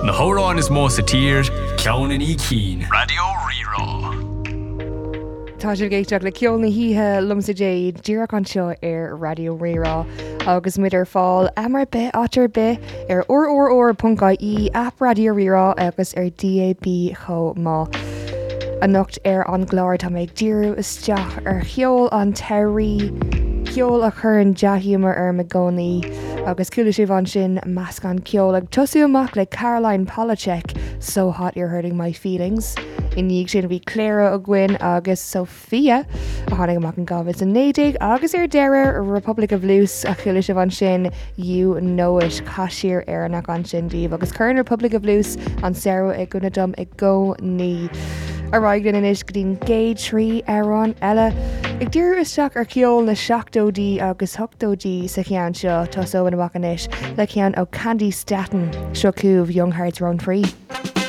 Na hórán is mó sa tír, ceann in í cín. Radio Rirá. Tá sé géiteach le ceolna híthe lumsa dé díach an seo ar Radio Rirá agus muidir fáil amar be átar be ar or.ie app Radio Rirá agus ar DAB cho má. A nocht ar an gláir tá méid díú isteach ar cheol an teirí, ceol a chur an deathíomar ar magónaí agus cúla sé bhain sin meas gan ceol ag tosú amach le Caroline Polachek, So Hot You're Hurting My Feelings. In níag sin bhí Clara a Gwyn agus Sophia a tháinig amach an gabhad an néidig agus ar deire Republic of Loose a chuile se bhain sin You Know It caiisiir ar nach an sin díomh agus chuirn Republic of Loose an Sarah ag gona dom ag go ní. A raiglan inis go dtín gé trí arán eile. Ag dúr isteach ar ceol na seachtódí agus thuchtódí sa chean seo tá so in amach inis le cean ó Candy Staton seo cúbh Young Hearts Run Free.